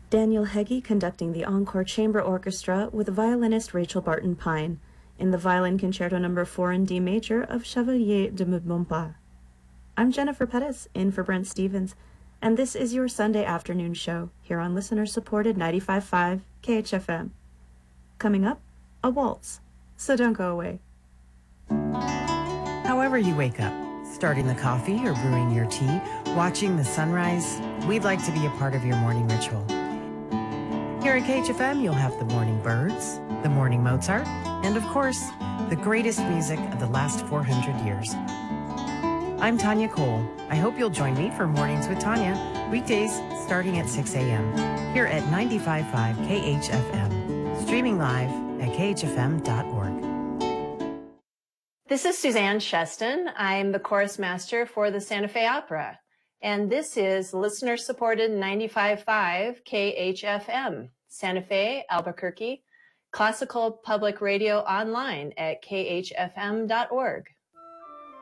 Daniel Heggie conducting the Encore Chamber Orchestra with violinist Rachel Barton Pine in the Violin Concerto No. 4 in D major of Chevalier de Montpas. I'm Jennifer Pettis, in for Brent Stevens, and this is your Sunday afternoon show here on listener-supported 95.5 KHFM. Coming up, a waltz, so don't go away. However you wake up, starting the coffee or brewing your tea, watching the sunrise, we'd like to be a part of your morning ritual. Here at KHFM, you'll have the morning birds, the morning Mozart, and of course, the greatest music of the last 400 years. I'm Tanya Cole. I hope you'll join me for Mornings with Tanya, weekdays starting at 6 a.m. here at 95.5 KHFM, streaming live at khfm.org. This is Suzanne Sheston. I'm the chorus master for the Santa Fe Opera, and this is listener-supported 95.5 KHFM, Santa Fe, Albuquerque, classical public radio online at khfm.org.